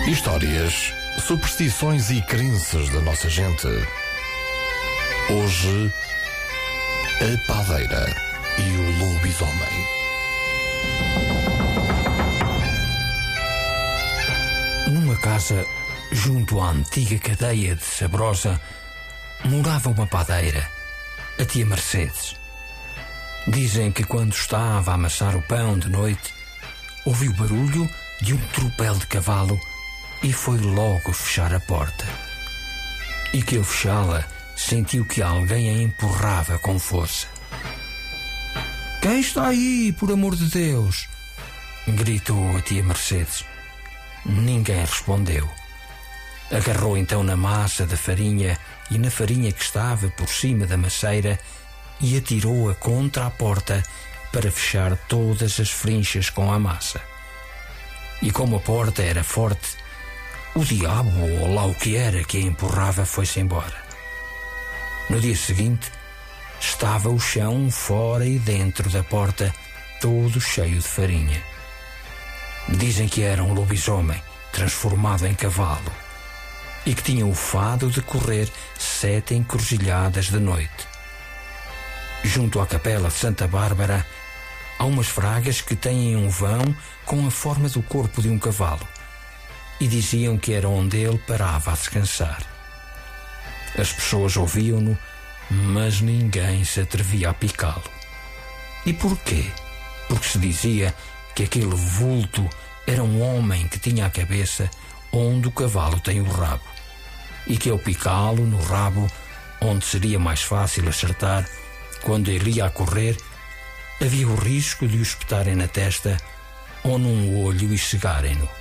Histórias, superstições e crenças da nossa gente. Hoje, a padeira e o lobisomem. Numa casa junto à antiga cadeia de Sabrosa morava uma padeira, a tia Mercedes. Dizem que quando estava a amassar o pão de noite, ouviu o barulho de um tropel de cavalo e foi logo fechar a porta. E que ao fechá-la sentiu que alguém a empurrava com força. "Quem está aí, por amor de Deus?" gritou a tia Mercedes. Ninguém respondeu. Agarrou então na massa da farinha e na farinha que estava por cima da maceira e atirou-a contra a porta para fechar todas as frinchas com a massa. E como a porta era forte, o diabo, ou lá o que era que a empurrava, foi-se embora. No dia seguinte, estava o chão fora e dentro da porta todo cheio de farinha. Dizem que era um lobisomem transformado em cavalo e que tinha o fado de correr 7 encruzilhadas de noite. Junto à capela de Santa Bárbara há umas fragas que têm um vão com a forma do corpo de um cavalo e diziam que era onde ele parava a descansar. As pessoas ouviam-no, mas ninguém se atrevia a picá-lo. E porquê? Porque se dizia que aquele vulto era um homem que tinha a cabeça onde o cavalo tem o rabo, e que ao picá-lo no rabo, onde seria mais fácil acertar, quando ele ia a correr, havia o risco de o espetarem na testa ou num olho e cegarem-no.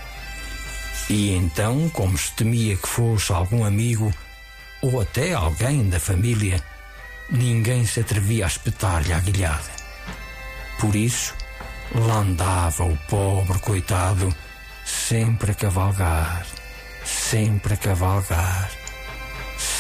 E então, como se temia que fosse algum amigo ou até alguém da família, ninguém se atrevia a espetar-lhe a guilhada. Por isso, lá andava o pobre coitado, sempre a cavalgar, sempre a cavalgar.